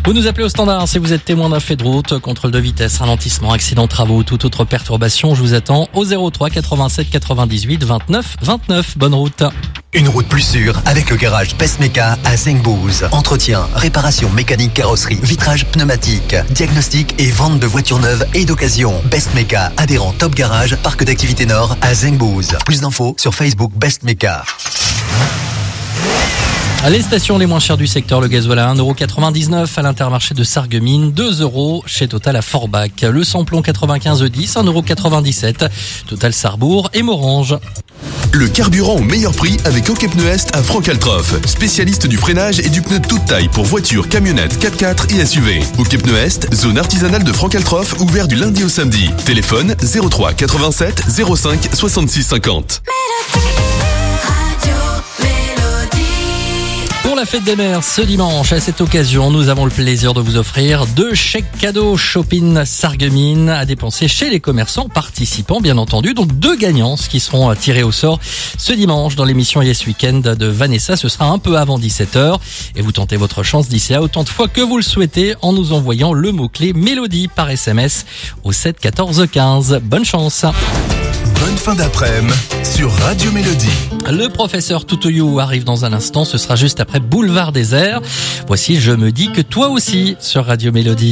Vous nous appelez au standard si vous êtes témoin d'un fait de route, contrôle de vitesse, ralentissement, accident de travaux ou toute autre perturbation. Je vous attends au 03 87 98 29 29. Bonne route. Une route plus sûre avec le garage Bestmeka à Zengbouz. Entretien, réparation mécanique, carrosserie, vitrage pneumatique, diagnostic et vente de voitures neuves et d'occasion. Bestmeka, adhérent Top Garage, parc d'activité Nord à Zengbouz. Plus d'infos sur Facebook Bestmeka. Les stations les moins chères du secteur, le gasoil à 1,99€ à l'Intermarché de Sarreguemines, 2€ chez Total à Forbach. Le samplon 95E10, 1,97€, Total Sarrebourg et Morange. Le carburant au meilleur prix avec OK Pneus Est à Franck-Altroff. Spécialiste du freinage et du pneu de toute taille pour voitures, camionnettes, 4x4 et SUV. OK Pneus Est, zone artisanale de Franck-Altroff, ouvert du lundi au samedi. Téléphone 03 87 05 66 50. Pour la fête des mères ce dimanche, à cette occasion, nous avons le plaisir de vous offrir 2 chèques cadeaux Shopping Sarreguemines à dépenser chez les commerçants participants, bien entendu. Donc 2 gagnants qui seront tirés au sort ce dimanche dans l'émission Yes Weekend de Vanessa. Ce sera un peu avant 17h et vous tentez votre chance d'ici à autant de fois que vous le souhaitez en nous envoyant le mot-clé Mélodie par SMS au 7 14 15. Bonne chance. Bonne fin d'après-midi sur Radio Mélodie. Le professeur Toutouillou arrive dans un instant, ce sera juste après Boulevard Désert. Voici Je me dis que toi aussi sur Radio Mélodie.